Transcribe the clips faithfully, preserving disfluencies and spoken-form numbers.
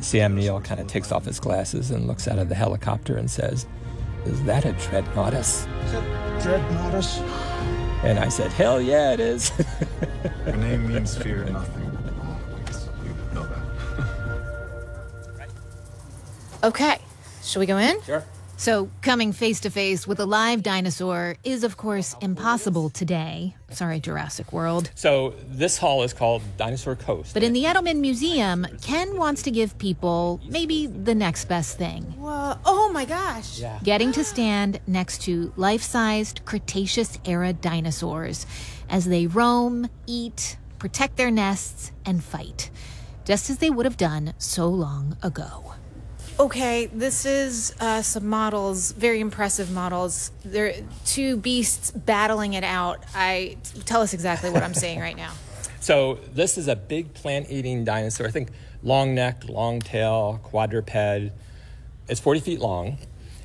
Sam Neill kind of takes off his glasses and looks out of the helicopter and says, "Is that a dreadnoughtus?" Is it dreadnoughtus? And I said, "Hell yeah, it is." Your name means fear nothing. I guess you know that. Okay, shall we go in? Sure. So, coming face to face with a live dinosaur is, of course, impossible today. Sorry, Jurassic World. So this hall is called Dinosaur Coast. But in the Edelman Museum, Ken wants to give people maybe the next best thing. Whoa. Oh my gosh. Yeah. Getting to stand next to life-sized Cretaceous-era dinosaurs as they roam, eat, protect their nests, and fight, just as they would have done so long ago. Okay, this is uh, some models, very impressive models. They're two beasts battling it out. I tell us exactly what I'm saying right now. So this is a big plant-eating dinosaur. I think long neck, long tail, quadruped. It's forty feet long.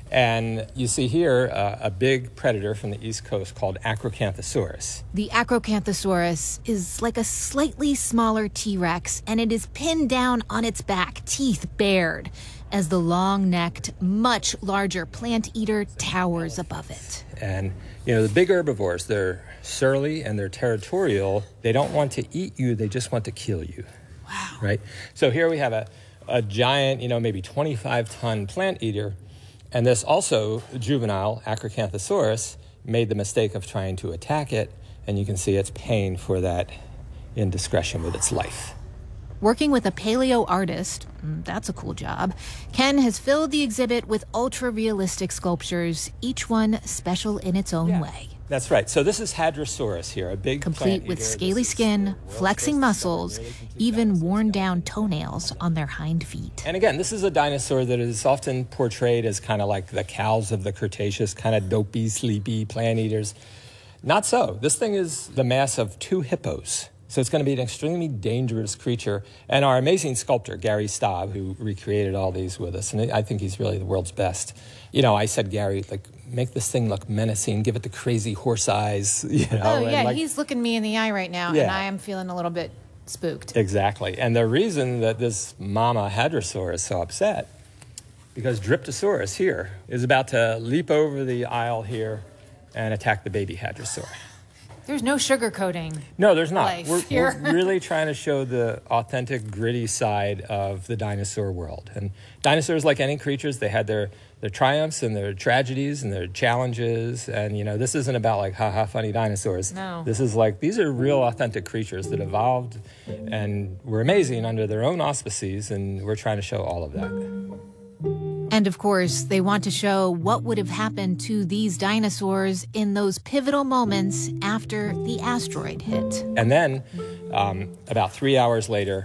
And you see here uh, a big predator from the East Coast called Acrocanthosaurus. The Acrocanthosaurus is like a slightly smaller T-Rex, and it is pinned down on its back, teeth bared, as the long-necked, much larger plant eater towers above it. And, you know, the big herbivores, they're surly and they're territorial. They don't want to eat you, they just want to kill you. Wow. Right? So here we have a, a giant, you know, maybe twenty-five ton plant eater. And this also, juvenile Acrocanthosaurus, made the mistake of trying to attack it. And you can see its pain for that indiscretion with its life. Working with a paleo artist, that's a cool job, Ken has filled the exhibit with ultra-realistic sculptures, each one special in its own Yeah. way. That's right. So this is Hadrosaurus here, a big Complete plant with eater. scaly This is skin, the world's flexing first muscles, really complete even dinosaur worn-down skeleton. toenails on their hind feet. And again, this is a dinosaur that is often portrayed as kind of like the cows of the Cretaceous, kind of dopey, sleepy plant eaters. Not so. This thing is the mass of two hippos. So it's going to be an extremely dangerous creature. And our amazing sculptor, Gary Staub, who recreated all these with us, and I think he's really the world's best. You know, I said, Gary, like, make this thing look menacing, give it the crazy horse eyes, you know. Oh, and yeah, like, he's looking me in the eye right now, and Yeah. I am feeling a little bit spooked. Exactly. And the reason that this mama hadrosaur is so upset, because Dryptosaurus here is about to leap over the aisle here and attack the baby hadrosaur. There's no sugarcoating. No, there's not. Life We're, here. we're really trying to show the authentic, gritty side of the dinosaur world. And dinosaurs, like any creatures, they had their, their triumphs and their tragedies and their challenges. And, you know, this isn't about like, ha-ha, funny dinosaurs. No. This is like, these are real, authentic creatures that evolved and were amazing under their own auspices. And we're trying to show all of that. And of course, they want to show what would have happened to these dinosaurs in those pivotal moments after the asteroid hit. And then, um, about three hours later,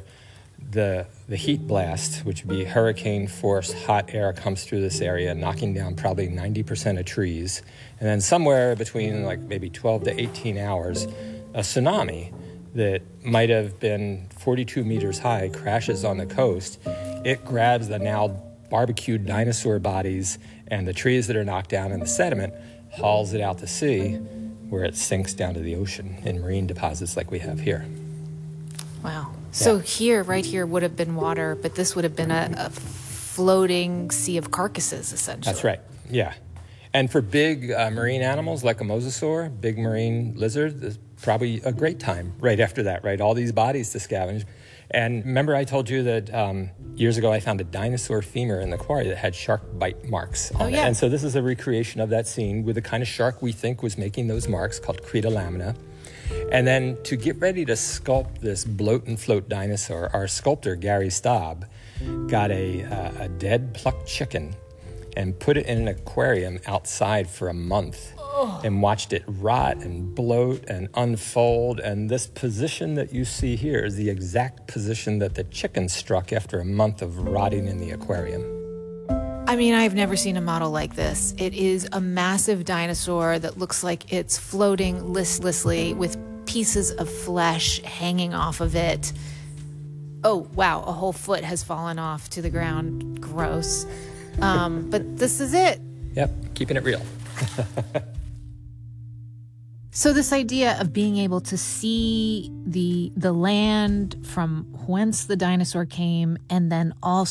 the the heat blast, which would be hurricane force hot air, comes through this area, knocking down probably ninety percent of trees. And then somewhere between like maybe twelve to eighteen hours, a tsunami that might have been forty-two meters high crashes on the coast. It grabs the now barbecued dinosaur bodies and the trees that are knocked down and the sediment, hauls it out to sea, where it sinks down to the ocean in marine deposits like we have here. Wow. So Yeah. here, right here, would have been water, but this would have been a, a floating sea of carcasses, essentially. That's right, yeah. And for big uh, marine animals like a mosasaur, big marine lizard, there's probably a great time right after that, right? All these bodies to scavenge. And remember I told you that um, years ago I found a dinosaur femur in the quarry that had shark bite marks on Oh, it. yeah. And so this is a recreation of that scene with the kind of shark we think was making those marks called Creta lamina. And then to get ready to sculpt this bloat and float dinosaur, our sculptor, Gary Staub, got a, uh, a dead plucked chicken and put it in an aquarium outside for a month and watched it rot and bloat and unfold. And this position that you see here is the exact position that the chicken struck after a month of rotting in the aquarium. I mean, I've never seen a model like this. It is a massive dinosaur that looks like it's floating listlessly with pieces of flesh hanging off of it. Oh, wow, a whole foot has fallen off to the ground. Gross. Um, but this is it. Yep, keeping it real. So this idea of being able to see the the land from whence the dinosaur came, and then also